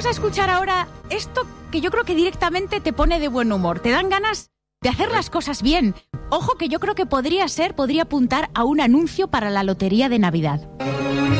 a escuchar ahora esto que yo creo que directamente te pone de buen humor. Te dan ganas de hacer las cosas bien. Ojo, que yo creo que podría apuntar a un anuncio para la lotería de Navidad.